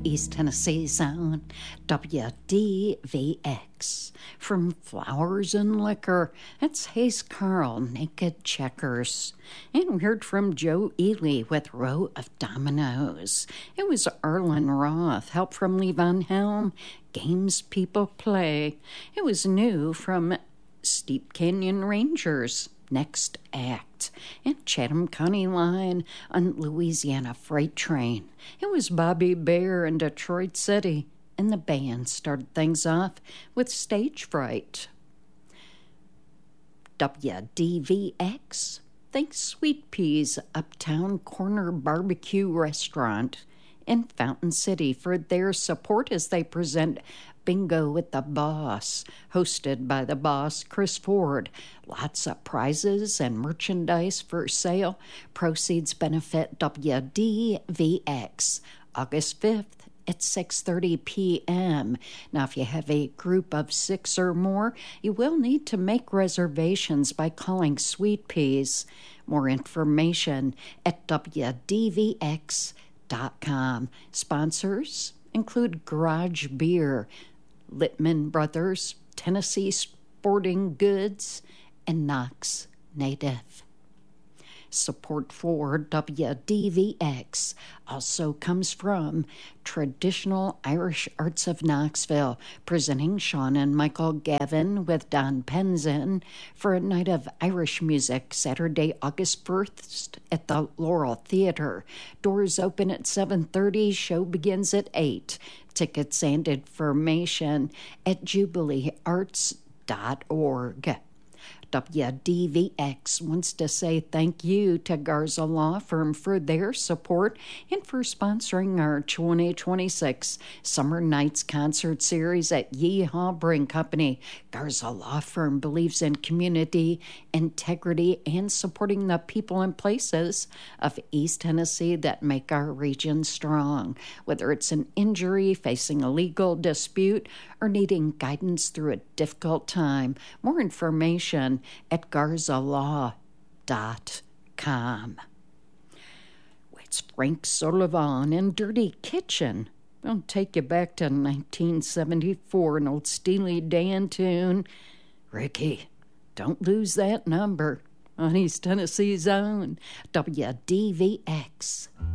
East Tennessee Zone, WDVX. From Flowers and Liquor, it's Hayes Carl, Naked Checkers. And we heard from Joe Ely with Row of Dominoes. It was Erlen Roth, help from Levon Helm, Games People Play. It was new from Steep Canyon Rangers, Next Act, and Chatham County Line on Louisiana Freight Train. It was Bobby Bear in Detroit City, and the band started things off with Stage Fright. WDVX thanks Sweet Peas Uptown Corner Barbecue Restaurant in Fountain City for their support as they present Bingo with the Boss, hosted by the boss, Chris Ford. Lots of prizes and merchandise for sale. Proceeds benefit WDVX. August 5th at 6:30 p.m. Now, if you have a group of 6 or more, you will need to make reservations by calling Sweet Peas. More information at WDVX.com. Sponsors include Garage Beer, Littman Brothers, Tennessee Sporting Goods, and Knox Native. Support for WDVX also comes from Traditional Irish Arts of Knoxville, presenting Sean and Michael Gavin with Don Penzin for a night of Irish music Saturday, August 1st at the Laurel Theater. Doors open at 7:30, show begins at 8. Tickets and information at jubileearts.org. WDVX wants to say thank you to Garza Law Firm for their support and for sponsoring our 2026 Summer Nights Concert Series at Yeehaw Brewing Company. Garza Law Firm believes in community, integrity, and supporting the people and places of East Tennessee that make our region strong. Whether it's an injury, facing a legal dispute, or needing guidance through a difficult time, more information at garzalaw.com. It's Frank Sullivan and Dirty Kitchen. I'll take you back to 1974, an old Steely Dan tune. Ricky, don't lose that number on East Tennessee's own WDVX.